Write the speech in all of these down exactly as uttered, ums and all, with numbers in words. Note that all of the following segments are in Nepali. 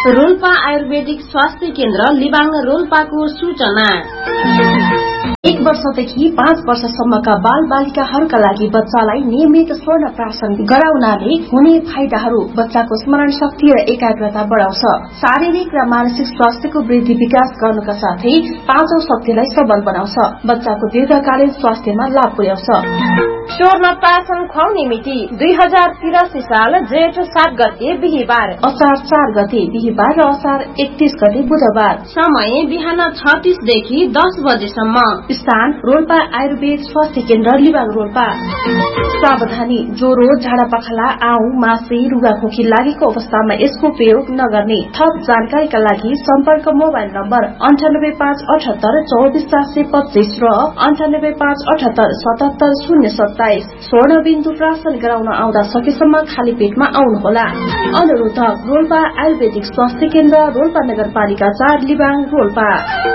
रोल्पा आयुर्वेदिक स्वास्थ्य केन्द्र लिबाङ रोल्पाको सूचना। एक वर्षदेखि पाँच वर्षसम्मका बाल बालिकाहरूका लागि बच्चालाई नियमित स्वर्ण प्राशन गराउनाले हुने फाइदाहरू बच्चाको स्मरण शक्ति र एकाग्रता बढाउँछ, शारीरिक र मानसिक स्वास्थ्यको वृद्धि विकास गर्नुका साथै पाँचौं शक्तिलाई सबल बनाउँछ, बच्चाको दीर्घकालीन स्वास्थ्यमा लाभ पुर्याउँछ। स्वर्ण प्राशन खुवाउने मिति दुई हजार तिरासी साल जेठ सात गते बिहिबार, असार चार गते बिहिबार र असार एकतीस गते बुधबार। समय बिहान छ तीस देखि दस बजेसम्म। स्थान रोल्पा आयुर्वेद स्वास्थ्य केन्द्र लिबाङ रोल्पा। सावधानी, ज्वरो, झाडा पखाला, आउ, मासे, रुगाखोकी लागेको अवस्थामा यसको प्रयोग नगर्ने। थप जानकारीका लागि सम्पर्क मोबाइल नम्बर अन्ठानब्बे पाँच अठहत्तर चौबिस चार सय पच्चीस र अन्ठानब्बे पाँच अठहत्तर सतहत्तर शून्य सत्ताइस। स्वर्ण बिन्दु प्राशन गराउन आउँदा सकेसम्म खाली पेटमा आउनुहोला। अनुरोधक रोल्पा आयुर्वेदिक स्वास्थ्य केन्द्र, रोल्पा नगरपालिका चार, लिबाङ रोल्पा।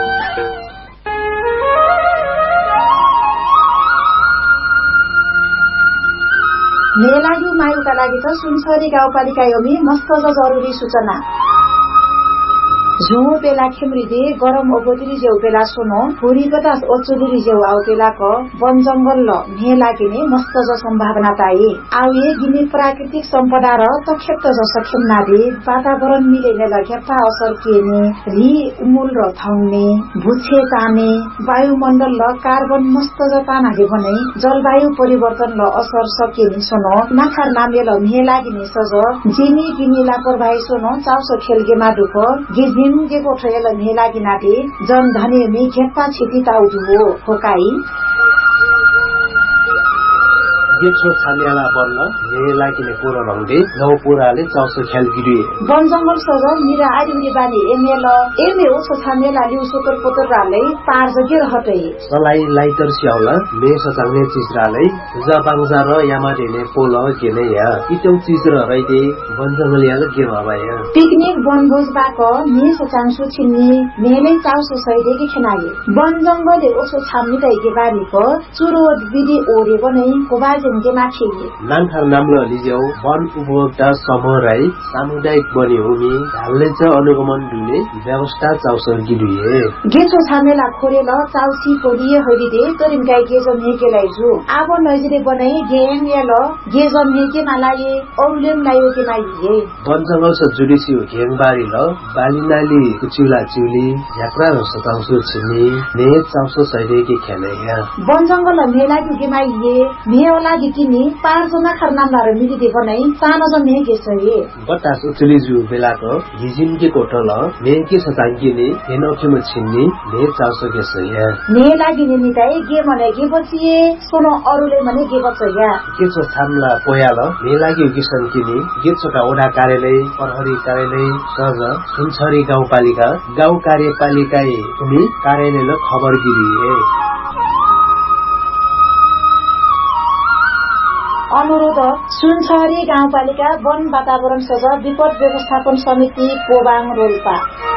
मेलायु मायुका लागि त सुनसरी गाउँपालिका योमी मस्त जरुरी सूचना। झो बेला खेम्रिदे गरम ओगोतिरी जेउ बेला सोनो फुरी बतास ओचुरी जेउ आउ बेला क वन जंगल ल मे लागिने मस्त ज सम्भावना ताई आउ ये गिने प्राकृतिक सम्पदा र तक्षेप्त ज सखेम्ना दे वातावरण मिलेने लग्यापा असर केने रि उमुल र थाउने भुछे ताने वायुमण्डल ल कार्बन मस्त ज तानाले बनै जलवायु परिवर्तन ल असर सकेनी सोनो नाखार नामे ल मे लागिने सज जिनी गिनी लापरवाही सोनो चाउसो खेलगेमा दुख गिजिम के कोठेल मे लागिनाले जन धने मे खेप्पा छिटी ताउजु हो होकाई गेछो छानियाला बन्न मे लागिने पुरो रंगले नौ पुराले चाउसो ख्याल गिरिए वन जंगल सज मिरा आदिउरी बानी एमेल एमे ओछो छानियाला लिउ सोतर पोतर राले पार जगे रहतै सलाई लाइटर स्याउला मे सचाउने चिजराले जबाङजा र यामादेने पोल गेने या इटौ चिज र रैदे वन जंगल याले के भबाया पिकनिक वनभोज बाक मे सचाङसु छिन्नी मेले चाउसो सैदे के खनागे वन जंगलले ओछो छाम्नी दैके बारीको चुरो विधि ओरे बनै कोबाज नामथार नाम्लो लिज्यौ वन उपभोक्ता समूह राई सामुदायिक बनी हुमी ढाल्ने च अनुगमन दुने व्यवस्था चाउसर गिडुए गेछो छामेला खोरेल चाउसी कोरिए हरिदे तरिम गाई गेजम हेकेलाई जु आबो नजिरे बनाई गेम याल गेजम हेके मालाये औलेम लायो के माइए वन जंगल स जुडिसी घेङबारी ल बालिनाली कुचिला चिउली यात्रा र सताउसो छिनी ने चाउसो सैदे के खेले या वन जंगल मेला के माइए मेला किनी पार जना खरनाम लारे मिली दे बनाई सानो जने गेसए बतास उचलिजु बेलाको हिजिम के कोठल ने के सतांगिने हेनोखेम छिन्नी ने चाउसो गेसए ने लागिने निताई गे मने गे बचिए सोनो अरुले मने गे बचया केछो थामला पोयाल ने लागि किसन किनी गेछोका ओडा कार्यालय प्रहरी कार्यालय सज सुनसरी गाउँपालिका गाउँ कार्यपालिका उनी कार्यालयले खबर गिरिए अनुरोध सुनसरी गाउँपालिका वन वातावरण सज विपद व्यवस्थापन समिति पोबाङ रोल्पा।